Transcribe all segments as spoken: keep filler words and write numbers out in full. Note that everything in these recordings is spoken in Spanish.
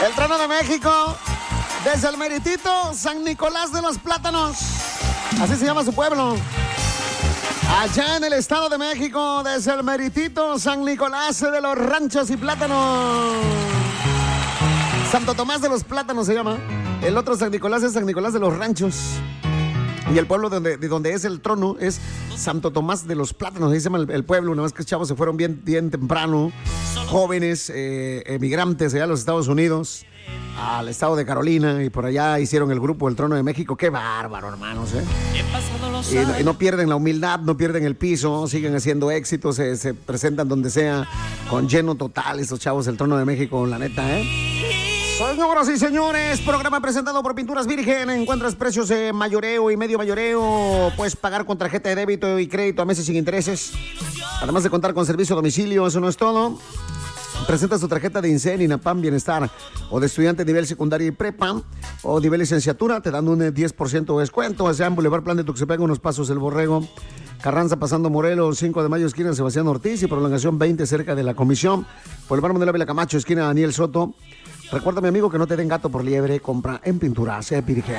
El trono de México, desde el meritito San Nicolás de los Plátanos. Así se llama su pueblo. Allá en el Estado de México, desde el meritito San Nicolás de los Ranchos y Plátanos. Santo Tomás de los Plátanos se llama. El otro San Nicolás es San Nicolás de los Ranchos. Y el pueblo de donde, de donde es el trono es Santo Tomás de los Plátanos. Ahí se llama el, el pueblo. Una vez que chavos se fueron bien, bien temprano. Jóvenes, eh, emigrantes allá a los Estados Unidos, al estado de Carolina. Y por allá hicieron el grupo El Trono de México. ¡Qué bárbaro, hermanos! ¿eh? Y, no, y no pierden la humildad, no pierden el piso. Siguen haciendo éxitos. Se, se presentan donde sea con lleno total estos chavos del Trono de México. La neta, ¿eh? Señoras y señores, programa presentado por Pinturas Virgen. Encuentras precios de mayoreo y medio mayoreo. Puedes pagar con tarjeta de débito y crédito a meses sin intereses. Además de contar con servicio a domicilio, eso no es todo. Presenta su tarjeta de INSEN, INAPAM, Bienestar o de estudiante nivel secundaria y prepa o nivel licenciatura, te dan un diez por ciento de descuento. O sea, en Boulevard Plan de Tuxtepec, Unos Pasos, El Borrego, Carranza, pasando Morelos, cinco de mayo, esquina Sebastián Ortiz y prolongación veinte, cerca de la Comisión. Boulevard Manuel Ávila Camacho, esquina Daniel Soto. Recuerda, mi amigo, que no te den gato por liebre. Compra en Pinturas Virgen.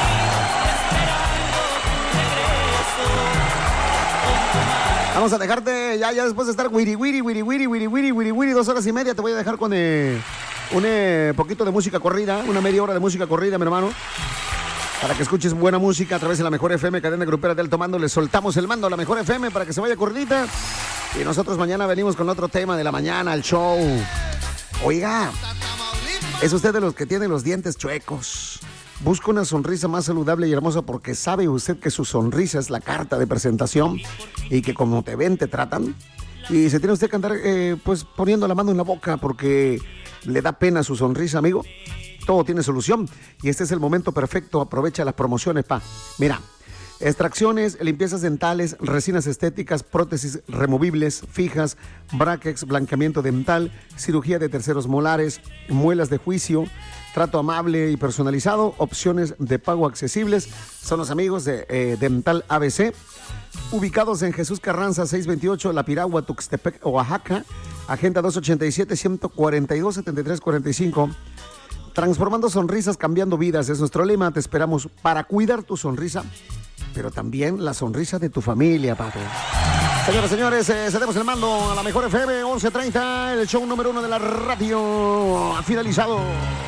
Vamos a dejarte ya, ya después de estar wiri wiri wiri wiri wiri wiri wiri wiri dos horas y media. Te voy a dejar con eh, un eh, poquito de música corrida, una media hora de música corrida, mi hermano, para que escuches buena música a través de la Mejor F M, cadena grupera del Tomando. Le soltamos el mando a la Mejor F M para que se vaya corridita. Y nosotros mañana venimos con otro tema de la mañana, el show. Oiga, ¿es usted de los que tiene los dientes chuecos? Busca una sonrisa más saludable y hermosa, porque sabe usted que su sonrisa es la carta de presentación y que como te ven, te tratan. Y se tiene usted que andar eh, pues poniendo la mano en la boca porque le da pena su sonrisa, amigo. Todo tiene solución y este es el momento perfecto. Aprovecha las promociones, pa. Mira, extracciones, limpiezas dentales, resinas estéticas, prótesis removibles, fijas, brackets, blanqueamiento dental, cirugía de terceros molares, muelas de juicio, trato amable y personalizado, opciones de pago accesibles. Son los amigos de eh, Dental A B C, ubicados en Jesús Carranza seiscientos veintiocho, La Piragua, Tuxtepec, Oaxaca. Agenda dos ochenta y siete, ciento cuarenta y dos, setenta y tres cuarenta y cinco. Transformando sonrisas, cambiando vidas, es nuestro lema. Te esperamos para cuidar tu sonrisa, pero también la sonrisa de tu familia, papi. Señoras y señores, eh, cedemos el mando a la Mejor F M once treinta, el show número uno de la radio ha finalizado.